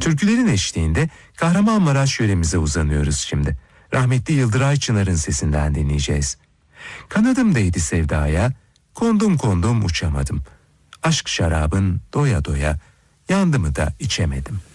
Türkülerin eşliğinde Kahramanmaraş yöremize uzanıyoruz şimdi. Rahmetli Yıldıray Çınar'ın sesinden dinleyeceğiz. Kanadım değdi sevdaya, kondum kondum uçamadım. Aşk şarabın doya doya, yandı mı da içemedim.